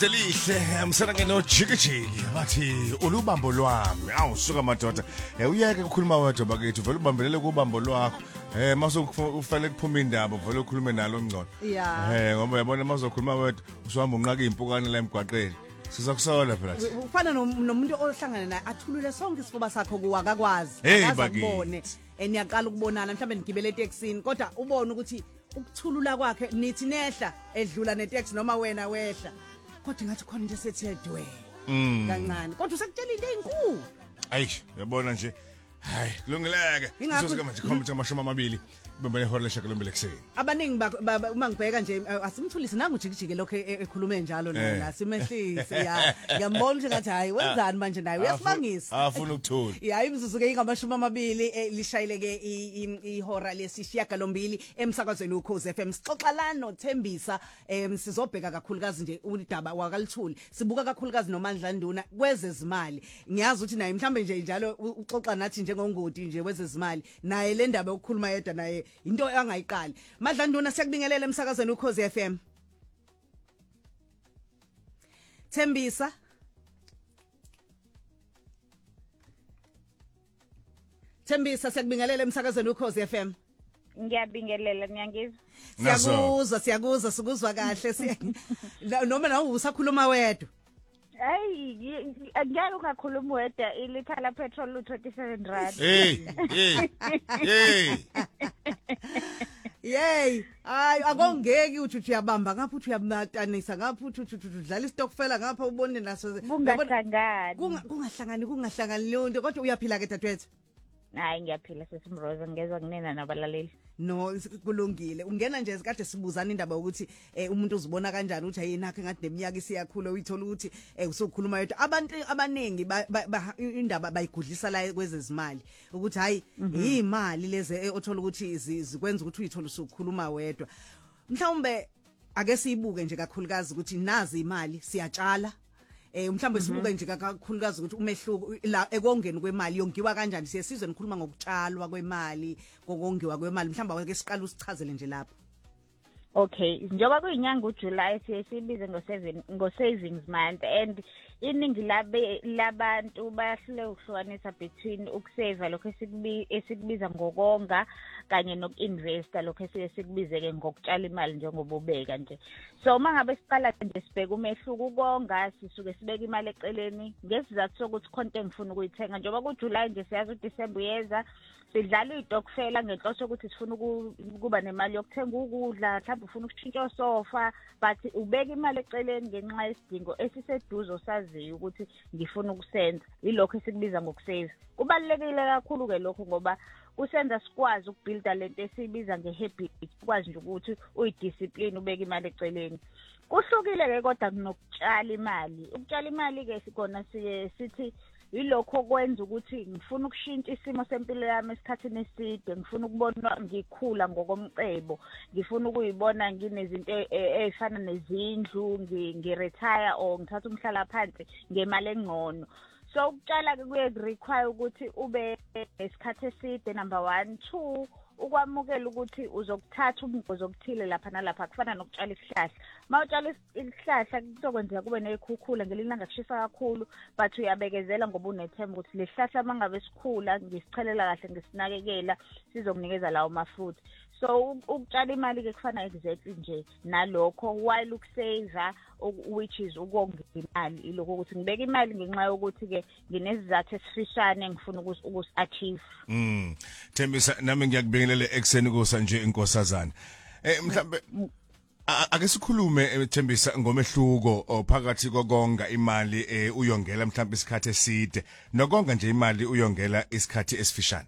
Delihle msana no jikijiki bathi ulubambo lwami awusuka madoda uyeke ukukhuluma wedwa bakithi vele ubambelele kubambo lwakho mase ufanele kuphuma indaba vele ukhulume nalo ngcono ngoba uyabona mazokhuluma wedwa usuhamba unqaka impukane la emgwaqeni sizakusola phela ufana nomuntu ohlangana naye athulule sonke isifuba sakho kuwakakwazi akazibone eniyaqala ukubonana mhlawumbe nigibele eTaxini kodwa ubone ukuthi ukuthulula kwakhe nithi nehla edlula neTaxi noma wena wehla kodwa ngathi khona into esethi edwe kancane kodwa usekutshela into ezinkulu ayish uyabona nje hayi kulungileke uzosuka manje khompyutha amashumi amabili bembele ihora leshakalombele ekseni abaningi uma ngibheka nje asimthulisi nangu jikijike lokho ekhulume njalo la simehlise ya ngiyambona ukuthi ngathi hayi wenzani manje naye uyasibangisa afuna ukuthula hayi imzuzu ke ingamashumi amabili lishayileke ihora lesishiyagalombili emsakazweni uKhosi FM sixoxa la noThembisa sizobheka kakhulukazi nje udaba wakalithuli sibuka kakhulukazi noMandla Nduna kwezezimali ngiyazi ukuthi naye mhlambe nje njalo uxoxa nathi njengongoti nje kwezezimali naye le ndaba yokukhuluma yedwa naye into angayiqali Mandla Nduna siyakubingelela emsakazweni uKhosi FM Thembisa siyakubingelela emsakazweni uKhosi FM Ngiyabingelela niyangizwa Siyakuzwa sikuzwa kahle noma nawe usakhuluma wedwa Hayi ngeke ungakhuluma wedwa ilitha la petrol u27 Yey hayi akongeki uthi uyabamba ngapha uthi uyabnatanisa ngapha uthi udlala istokfela ngapha ubone naso kungahlangani lonke kodwa uyaphila ke dadwethu Hayi ngiyaphila sesimroza ngezwe kunena nabalaleli No kulungile ungena nje kade sibuzana indaba ukuthi umuntu uzibona kanjani uthi ayinakho ngathi neminyaka isiyakhula uyithola ukuthi usokhuluma yedwa abantu abanengi indaba bayigudlisa la kwezezimali ukuthi hayi imali leze othola ukuthi zikwenza ukuthi uyithola usokhuluma wedwa mhlawumbe ake siyibuke nje kakhulukazi ukuthi nazi imali siyatshala mhlawumbe sibuke nje kakhulukazi ukuthi umehluko la ekongeni kwemali yongiwa kanjani siyesizwe nikhuluma ngokutshalwa kwemali ngokongiwa kwemali mhlawumbe ake siqala usichazele nje lapha Okay njengoba kuyinyanga uJuly sibize ngo savings month and iningi labantu bayahlule ukuhlukanisa between ukusave lokho esikubiza ngokonga kanye nokuinvesta lokho esikubize ke ngokutshala imali njengoba ubeka nje so mangabe siqala nje sibheka umehluko ukonga sisuke sibeka imali eceleni ngesizathu sokuthi konke engifuna ukuyithenga njengoba kuJuly nje siyazi uDecember yeza sidlala idokfela ngenhloso ukuthi sifuna ukuba nemali yokuthenga ukudla mhlawumbe ufuna ukushintsha sofa but ubeka imali eceleni ngenxa yesidingo esiseduze osaziyo ukuthi ngifuna ukusenza yilokho esikubiza ngokusave kubalekile kakhulu ke lokho ngoba usenza sikwazi ukubuilda lento esibiza ngehabit ukwazi nje ukuthi uyidiscipline ubeka imali eceleni kuhlukile ke kodwa kunokutshala imali ukutshala imali ke sikona sithi yilokho okwenza ukuthi ngifuna ukushintsha isimo sempilo yami esikhathini eside ngifuna ukubona ngikhula ngokomcebo ngifuna ukuyibona nginezinto ezifana nezindlu ngiretire or ngithatha umhlala phansi ngemali engcono so ukutshala ke kuye require ukuthi ube esikhathi eside number 1 2 ukwamukela ukuthi uzokuthatha ubungozi obuthile lapha nalapha kufana nokutshala isihlahla mawutshala isihlahla kuzokwenzeka kube nezikhukhula ngelilanga kushisa kakhulu but uyabekezela ngoba unethemba ukuthi lesihlahla mangabe sikhula ngisichelela kahle ngisinakekela sizokunikeza lawo mafutha so ukutshala imali ke kufana exactly nje nalokho while ukusave which is ukonga imali ilokho ukuthi ngibeka imali ngenxa yokuthi ke nginezizathu esifishane ngifuna ukusachieve Thembisa nami ngiyakubingelela ekseni kusa nje inkosazana mhlambe ake sikhulume Thembisa ngomehluko phakathi kokonga imali uyongela mhlambe isikhathi eside nokonga nje imali uyongela isikhathi esifishane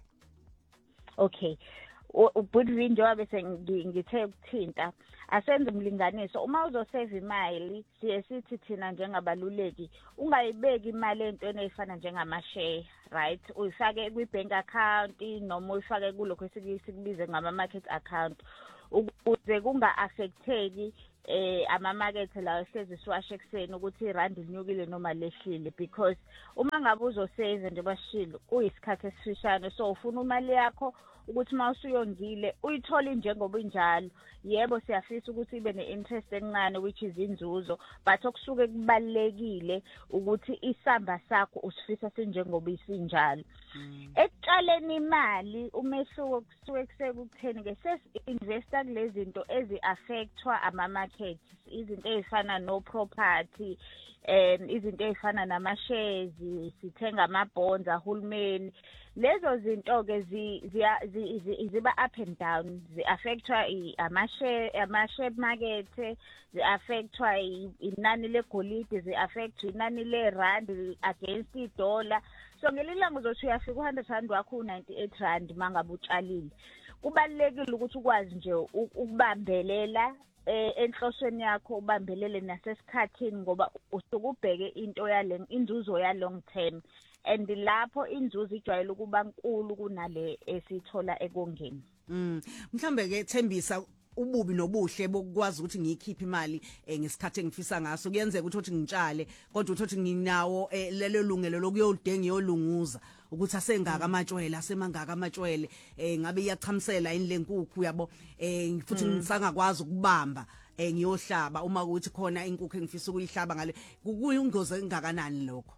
Okay ubudvi njengoba bese ngithe ukuthinta asenze umlinganiso uma uzosave imali sithi thina njengabaluleki ungayibeki imali entweni ezifana njengama-share right uyifake kwi-bank account noma uyifake kulokho esikubize ngama-market account ukuze kunga-affecteki amamakethe lawo hlezi siwashe ekseni ukuthi irandi linyukile noma lehlile, because uma ngabe uzosave nje bashilo kuyisikhathi esifishane, so ufuna imali yakho ukuthi mawusuyongile uyithole njengoba injalo. Yebo siyafisa ukuthi ibe ne-interest encane which is inzuzo, but okusuke kubalekile ukuthi isamba sakho usifisa sinjengoba isinjalo. Ekuqaleni imali umehluko kusuke kusekutheni ke sesi-investa kulezi zinto ezi-affectwa ama-markets, izinto ezifana no-property, izinto ezifana nama-shares, sithenga ama-bonds ahulumeni. Lezo zinto ke ziba up and down, zi-affectwa ama-share market, zi-affectwa inani legolide, zi-affectwa inani le-rand against i-dollar. So ngelilanga uzothi uyafika u-100 wakho u-98 mangabe utshalile. Kubalekile ukuthi ukwazi nje ukubambelela enhlosweni yakho, ubambelele nasesikhathini ngoba usuke ubheke into inzuzo ya long term, and lapho inzuzo ijwayele ukuba nkulu kunale esithola ekongeni. Mhlambe ke Thembisa, ububi nobuhle bokwazi ukuthi ngiyikhiphe imali ngesikhathi engifisa ngaso, kuyenzeka ukuthi ngitshale kodwa uthi nginawo lelo lungelo lokuyodinga iyolunguza ukuthi asengaka amatshwele, asemangaka amatshwele, ngabe iyachamisela yini lenkukhu yabo, futhi ngisangakwazi ukubamba ngiyohlaba uma ukuthi khona inkukhu engifisa ukuyihlaba ngale, kuyingozi engakanani lokho?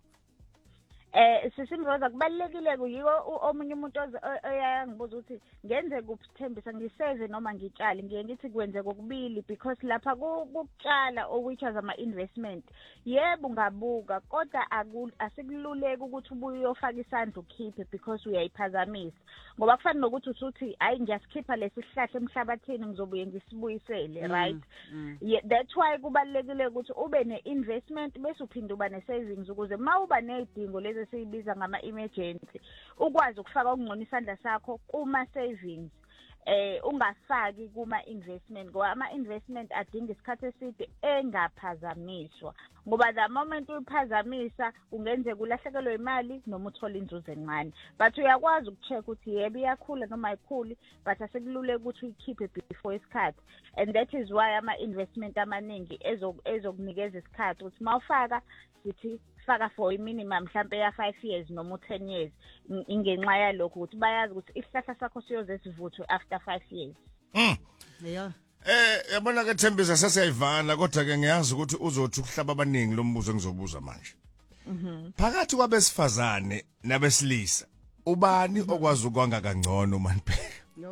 Sisimroza kubalekile kuyiko omunye umuntu oyangibuza ukuthi ngenze kuthembisa ngiseve noma ngitshale, ngiye ngithi kwenze kokubili, because lapha kukutshala which is ama investment. Yebo ungabuka kodwa asikululeki ukuthi ubuye uyofaka isandla ukhiphe because uyayiphazamisa, ngoba kufana nokuthi uthi hayi ngiyasikhipha lesi sihlahla emhlabathini ngizobuye ngisibuyisele, right? That's why kubalekile ukuthi ube ne-investment bese uphinde uba ne-savings ukuze mawuba nezidingo lezi siyibiza ngama-emergency ukwazi ukufaka okungcono isandla sakho kuma-savings, ungafaki kuma-investment, ngoba ama-investment adinga isikhathi eside engaphazamiswa, ngoba the moment uyiphazamisa kungenzeka ulahlekelwe imali noma uthole inzuzo encane. But uyakwazi ukucheck ukuthi yebo iyakhula noma ayikhuli, but asikululeki ukuthi uyikhiphe before isikhathi, and that is why ama-investment amaningi ezokunikeza isikhathi ukuthi mawufaka sithi faka for i-minimum mhlampe ya 5 years noma 10 years, ingenxa yalokho ukuthi bayazi ukuthi isihlahla sakho siyoze sivuthwe after 5 years. Yeah. Yabona ke Thembisa sesiyayivana, kodwa ke ngiyazi ukuthi uzothi ukuhlaba abaningi lo mbuzo engizobuza manje. Phakathi kwabesifazane nabesilisa ubani okwazi ukwanga kangcono manibheka?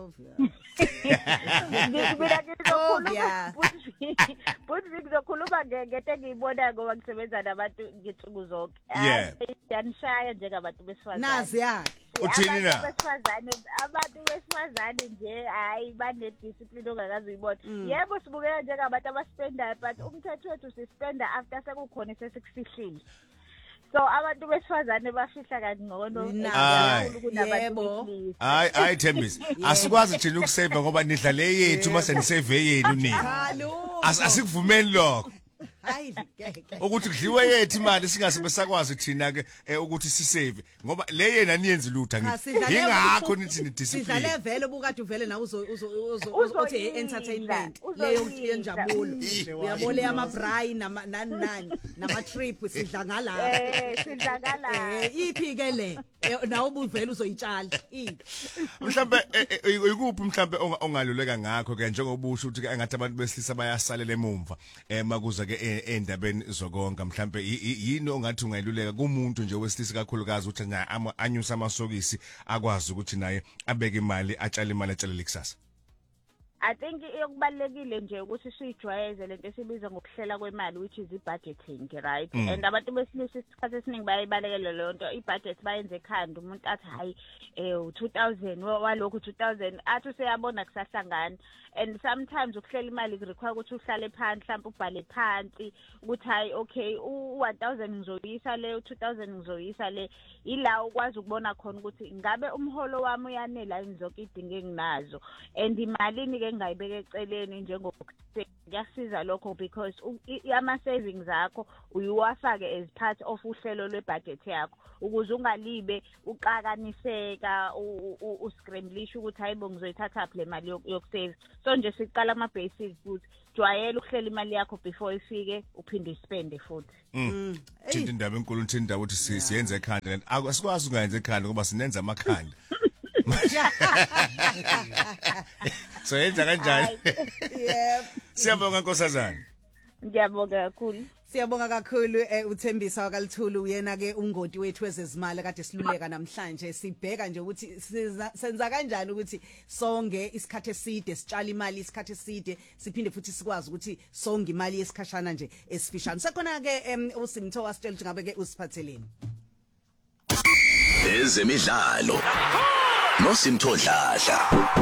But ngizokhuluma ngento engiyibona ngoba ngisebenza nabantu ngetsuku zonke. Siyanishaya njengabantu besifazane. Nazi yakhe. Uthini na? Abantu besifazane nje hayi banediscipline ongakazi uyibona. Yebo sibukela njengabantu abaspendayo, but umthetho wethu sispenda after sekukhona sesikufihlile. So abantu besifazane bafihla kangcono yebo. Hayi Thembisa, asikwazi thina ukusave ngoba nidla le yethu mase nisave yenu nini. Asikuvumeli lokho. Hayi ukuthi kudliwe yethu imali singasibe sakwazi thina ke ukuthi sisave ngoba le yena niyenze lutho ngingakho nithi ni discipline. Sidlale vele ubukade uvele na uzothi entertainment leyo yenjabulo. Uyabole ama braai nani nama trip sidla ngala. Sidla ngala. Iphi ke le nawo ubuvele uzoyitshala. Mhlambe ikuphi mhlambe ongaluleka ngakho ke njengoba usho ukuthi engathi abantu besilisa bayasalela emumva makuza ke endabeni zokonga, mhlambe yini ongathi ungayiluleka kumuntu nje wesilisa kakhulukazi ukuthi naye anyusa amasokisi akwazi ukuthi naye abeke imali atshale imali atshalele ikusasa? I think okubalekile nje ukuthi siyijwayeze lento esibiza ngokuhlela kwemali, which is budgeting, right? And abantu besilisa isikhathi esiningi bayibalekela leyo nto, i-budget bayenze ekhanda, umuntu athi hayi 2000 walokho 2000 athi useyabona kusahlangana. And sometimes ukuhlela imali require ukuthi uhlale phansi, mhlawumbe ubhale phansi ukuthi hayi okay u1000 ngizoyisa le, u2000 ngizoyisa le, ila ukwazi ukubona khona ukuthi ngabe umholo wami uyanela yini zonke idingo enginazo, and imalini ke ngayibeka eceleni njengokuthi kuyasiza lokho because ama savings akho uyiwafake as part of uhlelo lwebudget yakho ukuze ungalibe uqakaniseka uscramblisha ukuthi hayibo ngizoyithatha le mali yokusave. So nje siqala ama basics ukuthi jwayela ukuhlela imali yakho before ifike uphinde ispende futhi. Thinta indaba enkulu thinta ukuthi siyenze ekhanda asikwazi ungayenza ekhanda ngoba sinenza amakhanda. So yenza kanjani? Yep. Siyabonga Nkosazana. Ngiyabonga kakhulu. Siyabonga kakhulu uThembisa wakalithulu uyena ke ungoti wethu wezezimali kade siluleka namhlanje sibheka nje ukuthi senza kanjani ukuthi songe isikhathi eside sitshala imali isikhathi eside siphinde futhi sikwazi ukuthi songe imali yesikhashana nje esifishane. Sekhona ke uSimtho wasitshela ukuthi ngabe ke usiphatheleni. Ezemidlalo noSimtho Dladla.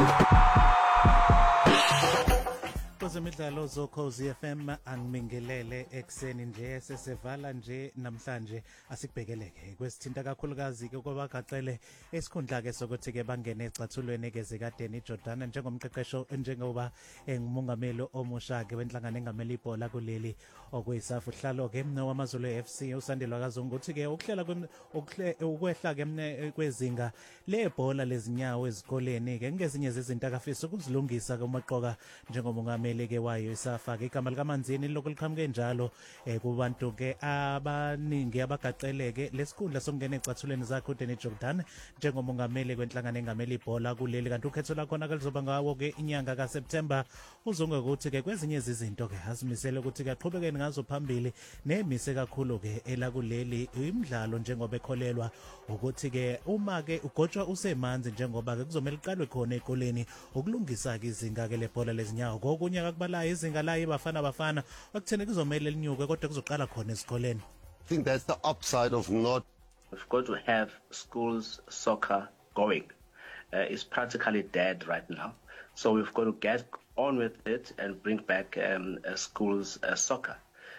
Kwezemidlalo zoKhozi FM angimingelele ekseni nje sesevala nje namhlanje asikubhekeleke kwesithinta kakhulukazi ke kwabagaqele esikhundla ke sokuthi ke bangene ecathulweni ke zikaDeni Jordan njengomqeqesho njengoba engumongameli omusha ke wenhlangano engameli ibhola kuleli okuyisafu hlalo ke wamaZulu FC uSandelwa kaZungu uthi ke ukuhlela ukwehla ke kwezinga lebhola lezinyawo ezikoleni ke ngezinye zezinto akafisa ukuzilungisa kumaqoka njengomongameli ke wayo isafaka igama likaManzini lokuliqhamuke njalo kubantu ke abaningi abagaqeleke lesikhundla sokungena ecathulweni zakhe uDeni Jordan njengomongameli kwenhlangano engameli ibhola kuleli kanti ukhetho lakhona ke lizoba ngawo ke inyanga kaSeptember uzonge ukuthi ke kwezinye izinto ke asimisele ukuthi ke aqhubekeni ngazo phambili nemise kakhulu ke elakuleli imidlalo njengoba ekholelwa ukuthi ke uma ke ugotshwa usemanzi njengoba ke kuzomela iqalwe khona ekoleni ukulungisa ke izinga ke lebhola lezinyawo kokunye akubalayo izinga la ibafana okuthene kuzomela elinyuke kodwa kuzoqala khona esikoleni. I think that's the upside of not. We've got to have schools soccer going. It's practically dead right now. So we've got to get on with it and bring back schools soccer.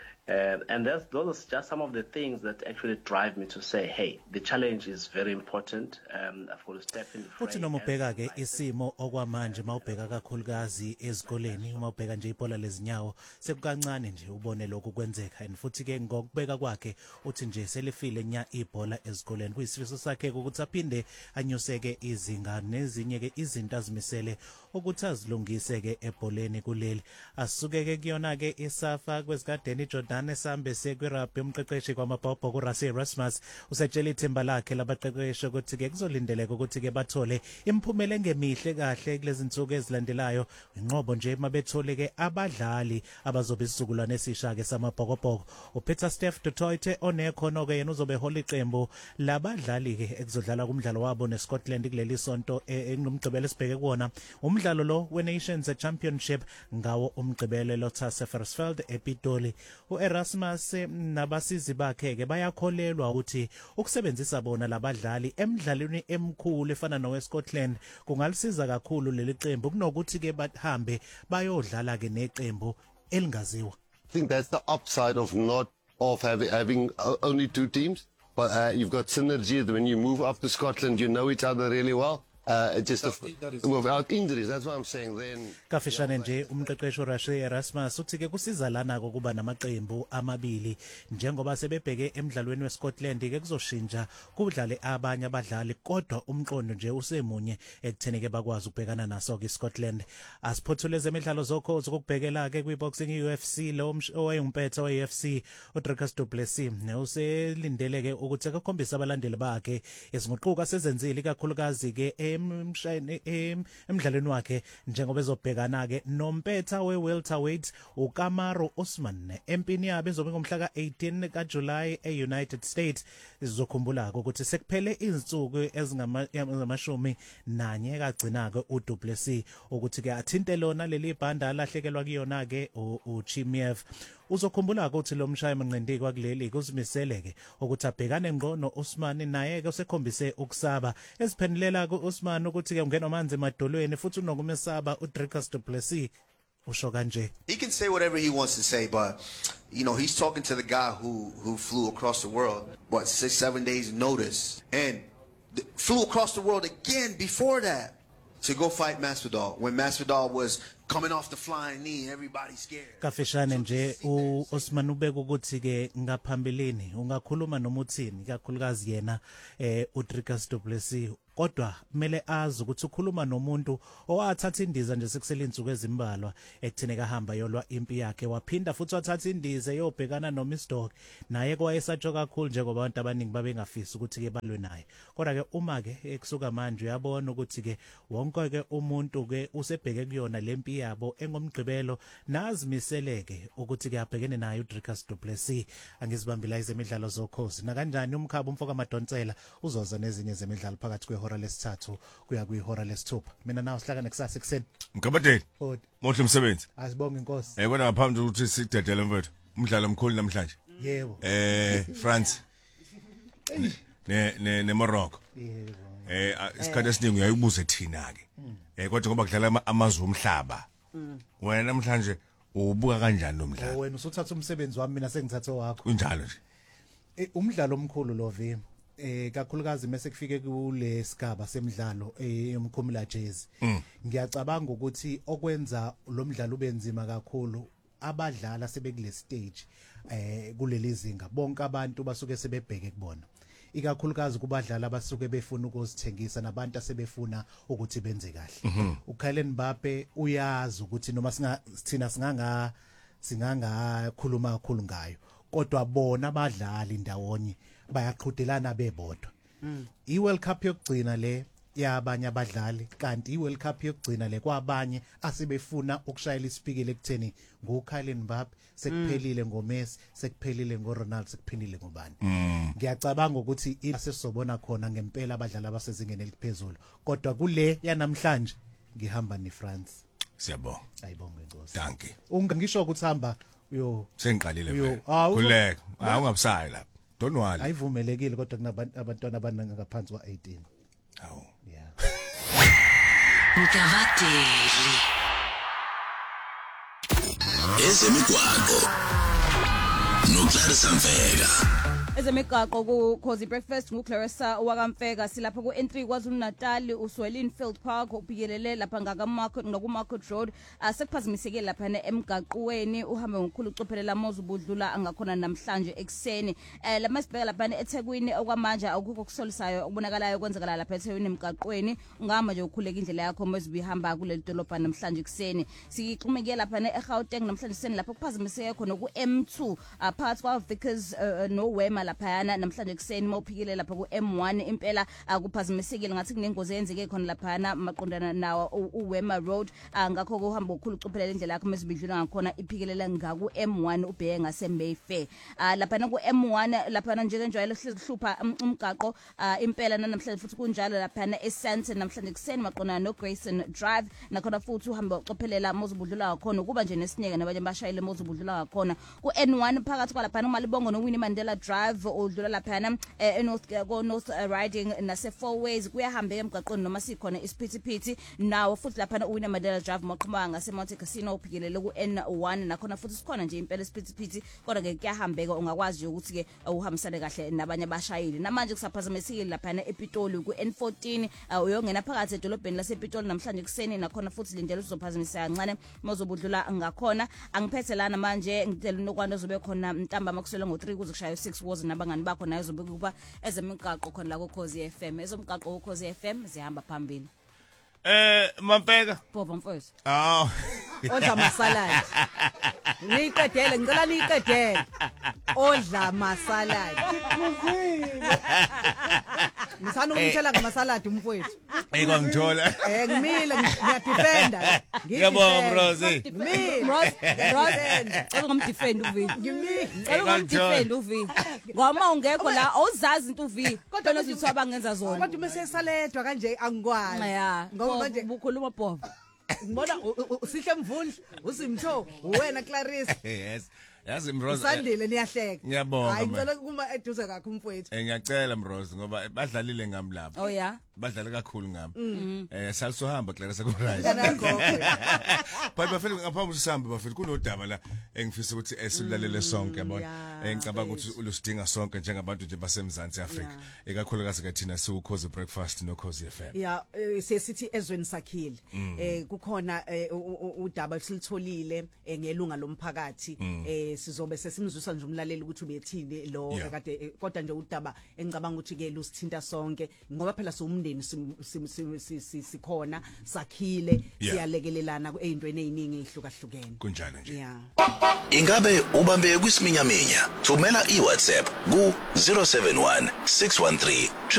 And those are just some of the things that actually drive me to say, hey, the challenge is very important. I've got to step in. Futhi noma ubheka ke isimo okwamanje mawubheka kakhulukazi ezikoleni uma ubheka nje ibhola lezinyawo sekukancane nje ubone lokhu kwenzeka and futhi ke ngokubeka kwakhe uthi nje selifile nya ibhola ezikoleni kuyisifiso sakhe ukuthi aphinde anyuseke izinga nezinye ke izinto azimisele ukuthi azilungise ke ebholeni kuleli asuke ke kuyona ke isafa kwezikaDeni Jordan esambe sekwirabhi umqeqeshi kwamabhobho kuRasi Erasmus usetshela ithemba lakhe labaqeqeshi ukuthi ke kuzolindeleka ukuthi ke bathole imphumela engemihle kahle kulezi nsuku ezilandelayo inqobo nje mabethole ke abadlali abazobe isizukulwane esisha ke samabhokobhoko uPeter Steph Dutoite onekhono ke yena uzobe hola iqembu labadlali ke ekuzodlala kumdlalo wabo neScotland kuleli sonto engumgcibelo sibheke kuona umdlalo lo weNations Championship ngawo umgcibelo loTasefersfeld ePitoli uErasmus nabasizi bakhe ke bayakholelwa ukuthi ukusebenzisa bona labadlali emidlalweni emkhulu efana noweScotland kungalisiza kakhulu leli qembu kunokuthi ke bahambe bayodlala ke neqembu elingaziwa. I think that's the upside of not having only two teams, but you've got synergy. When you move up to Scotland, you know each other really well. Just without injuries, that's what I'm saying then. Kafishane nje umqeqeshi uRasi Erasmus uthi ke kusiza lana ukuba namaqembu amabili njengoba sebebheke emidlalweni weScotland ke kuzoshintsha kudlale abanye abadlali kodwa umqondo nje usemunye ekuthene ke bakwazi ukubhekana naso ke iScotland. Asiphothule zemidlalo zokho zokubhekela ke kwiboxing UFC lo owayengumpetha weUFC uDricus du Plessis uselindele ke ukuthi akakhombisa abalandeli bakhe ezinguquka sezenzile kakhulukazi ke emdlalweni wakhe njengoba ezobhekana ke nompetha welterweight uKamaru Usman empini yabe ezobe ngomhla ka18 kaJuly eUnited States izokhumbula ukuthi sekuphele izinsuku ezingamashumi nanye kagcina ke uDu Plessis ukuthi ke athinte lona leli bhanda alahlekelwa kuyona ke uChimiev uzokhumbula ukuthi lo mshayi manqindi kwakuleli kuzimisele ke ukuthi abhekane ngqo noUsman naye ke usekhombise ukusaba esiphendulela kuUsman ukuthi ke ungena amanzi emadolweni futhi unokumesaba uDricus du Plessis usho kanje. He can say whatever he wants to say, but you know he's talking to the guy who flew across the world, 6-7 days notice, and flew across the world again before that. to go fight Masvidal when Masvidal was coming off the flying knee, everybody scared. Kafishane nje uOsman ubeka ukuthi ke ngaphambilini ungakhuluma noma uthini kakhulukazi yena uDricus Du Plessis kodwa kumele azi ukuthi ukhuluma nomuntu owathatha indiza nje sekusele insuku ezimbalwa ekuthene kahamba yolwa impi yakhe waphinda futhi wathatha indiza yobhekana noMr Dog naye kwayesatsho kakhulu njengoba abantu abaningi babengafisi ukuthi ke balwe naye kodwa ke uma ke ekusuka manje uyabona ukuthi ke wonke ke umuntu ke usebheke kuyona lempi yabo engomgqibelo nazimiseleke ukuthi ke abhekene naye uDricus Du Plessis angizibambila izemidlalo zokhozi na kanjani umkhaba umfoka Madonsela uzoza nezinye zemidlalo phakathi kwehora lesithathu kuya kwihora lesithupha mina nawe sihlakane kusasa ekseni Mkabadeli mohle umsebenzi asibonge inkosi kodwa ngaphambi ukuthi sidedele mfethu umdlalo omkhulu namhlanje yebo France ne Morocco yebo isikhathi esiningi uyayibuza thina ke kodwa ngoba kudlala amazwe omhlaba wena namhlanje ubuka kanjani lo mdlalo wena usuthatha umsebenzi wami mina sengithathe wakho kunjalo nje umdlalo omkhulu lo Vim kakhulukazi mase kufike kule sigaba semidlalo yomkhumula jazz ngiyacabanga ukuthi okwenza lo mdlalo ubenzima kakhulu abadlala sebekule stage kuleli zinga bonke abantu basuke sebebheke kubona ikakhulukazi kubadlala basuke befuna ukuzithengisa nabantu asebefuna ukuthi benze kahle uKylian Mbappe uyazi ukuthi noma sithina singanga khuluma kakhulu ngayo kodwa bona abadlali ndawonye bayaqhudelana bebodwa iWorld Cup yokugcina le yabanye abadlali kanti iWorld Cup yokugcina le kwabanye asebefuna ukushayela isipikile ekutheni ngoKylian Mbappe sekuphelile ngoMessi sekuphelile ngoRonaldo sekuphelile ngobani ngiyacabanga ukuthi asesizobona khona ngempela abadlali abasezingeni eliphezulu kodwa kule yanamhlanje ngihamba neFrance siyabonga ayibonge inkosi danke ungangisho ukuthi hamba uyo sengiqalile phela khuleka awungabusayi lapha don't worry ayivumelekile kodwa kunabantwana abanangaphansi kwa18 awu yeah Mkabadeli ezemigwaqo noClarissa Mfeka ezemigaqo ku Khosi Breakfast nguClarissa wakamfeka silapha ku N3 kwaZulu Natal uSwelin Field Park ubiyelele lapha ngaka market noku Market Road sekuphazimisekile lapha emgaqweni uhambe ngokukhulu ucophelela mozubudlula angakhona namhlanje ekseni lamasibheka lapha eThekwini okwamanje akukho kusolisayo okubonakalayo kwenzekala lapha eThekwini emgaqweni ungahamba nje ukhuleka indlela yakho mezibihamba kuleli dolobha namhlanje ekseni sixhumeke lapha eGauteng namhlanje ekseni lapha kuphazimisekile khona ku M2 phakathi kwa Vickers no Wema laphayana namhlanje ekseni mawuphikile lapha ku M1 impela akuphazimisekile ngathi kunengozi eyenzeke khona laphayana maqondana nawo uWema Road ngakho kuhamba ukukhulu ucophelela indlela yakho mesibidlula ngakhona iphikilela ngaku M1 ubheke ngase Mayfair laphana ku M1 laphana nje kanjalo hlupha umgaqo impela namhlanje futhi kunjalo laphana eSenton namhlanje ekseni maqondana no Grayson Drive nakhona futhi uhamba ucophelela mozubudlula ngakhona kuba nje nesinyeke nabanye bashayile mozubudlula ngakhona ku N1 phakathi kwalaphana uMalibongo no Winnie Mandela Drive odlula laphana North Riding nase Four Ways kuyahambeka emgaqweni noma sikhona isiphithiphithi nawo futhi laphana uWinnie Mandela Drive maqhuma ngase Monte Casino uphikelele ku N1 nakhona futhi sikhona nje impela isiphithiphithi kodwa ke kuyahambeka ungakwazi ukuthi ke uhambisane kahle nabanye abashayeli namanje kusaphazamisekile laphana ePitoli ku N14 uyongena phakathi edolobheni lasePitoli namhlanje kuseni nakhona futhi lindlela uzophazamisa kancane mozobudlula ngakhona angiphethe lana manje ngidela nokwanto zobe khona ntamba makusela ngo3 kuze kushaya 6 wozi nabangani bakho nayo zobe kuba ezemigaqo khona la ku Khosi FM ezomgaqo ku Khosi FM zihamba phambili Mampeka Bobo mfowethu odla masaladi niqedele ngicela niqedele odla masaladi Ngisana ukutshela ngamasaladi umfowethu kwangithola ngimile ngiyadefenda ngiyabonga Rose Rose ngomdefend uvi ngomdefend uvi ngoma ungekho la awuzazi into uvi kodwa nozithiwa abangenza zona kodwa mesesaledwa kanje angikwazi ngoba manje bukhuluma Bobo ngibona usihle mvundla usimtho wena Clarissa yes yazi Mrose Sandile niyahleka ngiyabonga hayi ngicela kuma eduze kakho umfowethu ngiyacela Mrose ngoba badlalile ngami lapha oh yeah badlala kakhulu ngami salisohamba Clarissa ku right Kanagogo. but bafela ngaphambi sihambe bafela kunodaba la engifisa ukuthi esilalele sonke yabona ngicabanga ukuthi ulusidinga sonke njengabantu nje basemzansi Afrika ekakhulukazi ke thina siku Khosi Breakfast no Khosi FM ya sesithi ezweni sakhile kukhona udaba silitholile ngelunga lomphakathi sizobe sesimzwisa nje umlaleli ukuthi ubethini lo kade kodwa nje udaba engicabanga ukuthi ke lusithinta sonke ngoba phela somndeni sikhona sakhile siyalekelelana ezintweni eziningi ezihlukahlukene kunjalo nje ya Ingabe ubambe kwisiminyaminya thumela iWhatsApp ku 071 613